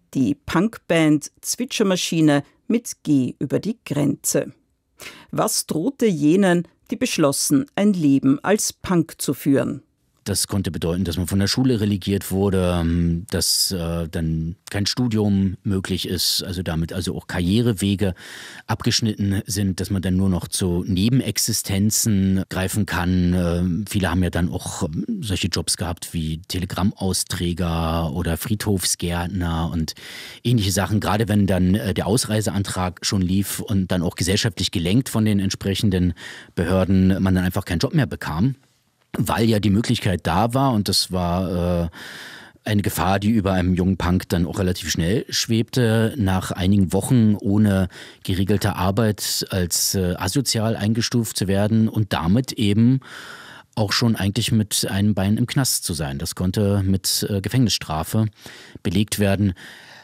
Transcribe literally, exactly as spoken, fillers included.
Die Punkband Zwitschermaschine mit Geh über die Grenze. Was drohte jenen, die beschlossen, ein Leben als Punk zu führen? Das konnte bedeuten, dass man von der Schule relegiert wurde, dass äh, dann kein Studium möglich ist, also damit also auch Karrierewege abgeschnitten sind, dass man dann nur noch zu Nebenexistenzen greifen kann. Äh, viele haben ja dann auch solche Jobs gehabt wie Telegrammausträger oder Friedhofsgärtner und ähnliche Sachen. Gerade wenn dann äh, der Ausreiseantrag schon lief und dann auch gesellschaftlich gelenkt von den entsprechenden Behörden, man dann einfach keinen Job mehr bekam. Weil ja die Möglichkeit da war, und das war äh, eine Gefahr, die über einem jungen Punk dann auch relativ schnell schwebte, nach einigen Wochen ohne geregelte Arbeit als äh, asozial eingestuft zu werden und damit eben auch schon eigentlich mit einem Bein im Knast zu sein. Das konnte mit äh, Gefängnisstrafe belegt werden.